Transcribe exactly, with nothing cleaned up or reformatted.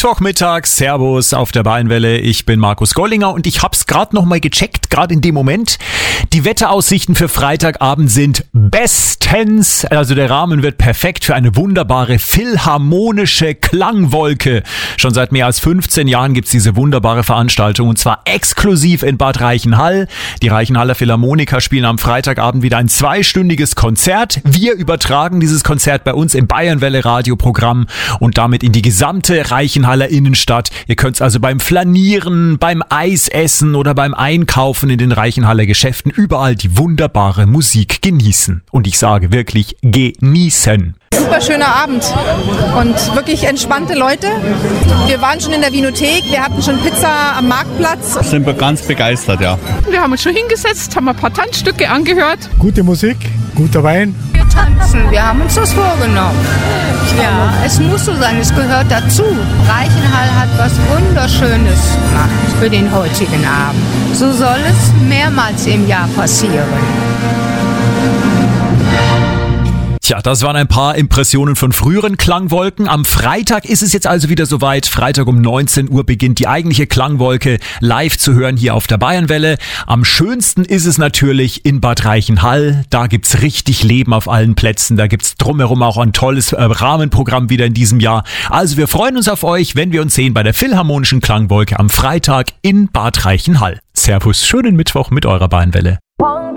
Mittwochmittag, Servus auf der Bayernwelle. Ich bin Markus Gollinger und ich hab's gerade noch mal gecheckt, gerade in dem Moment. Die Wetteraussichten für Freitagabend sind bestens. Also der Rahmen wird perfekt für eine wunderbare philharmonische Klangwolke. Schon seit mehr als fünfzehn Jahren gibt's diese wunderbare Veranstaltung und zwar exklusiv in Bad Reichenhall. Die Reichenhaller Philharmoniker spielen am Freitagabend wieder ein zweistündiges Konzert. Wir übertragen dieses Konzert bei uns im Bayernwelle Radioprogramm und damit in die gesamte Reichenhaller Innenstadt. Ihr könnt's also beim Flanieren, beim Eisessen oder beim Einkaufen in den Reichenhaller Geschäften überall die wunderbare Musik genießen. Und ich sage wirklich genießen. Super schöner Abend und wirklich entspannte Leute. Wir waren schon in der Winothek, wir hatten schon Pizza am Marktplatz. Sind wir ganz begeistert, ja. Wir haben uns schon hingesetzt, haben ein paar Tanzstücke angehört. Gute Musik, guter Wein. Wir tanzen, wir haben uns das vorgenommen. Ja, es muss so sein, es gehört dazu. Reichenhall hat was Wunderschönes gemacht für den heutigen Abend. So soll es mehrmals im Jahr passieren. Tja, das waren ein paar Impressionen von früheren Klangwolken. Am Freitag ist es jetzt also wieder soweit. Freitag um neunzehn Uhr beginnt die eigentliche Klangwolke live zu hören hier auf der Bayernwelle. Am schönsten ist es natürlich in Bad Reichenhall. Da gibt's richtig Leben auf allen Plätzen. Da gibt's drumherum auch ein tolles äh, Rahmenprogramm wieder in diesem Jahr. Also wir freuen uns auf euch, wenn wir uns sehen bei der Philharmonischen Klangwolke am Freitag in Bad Reichenhall. Servus, schönen Mittwoch mit eurer Bayernwelle.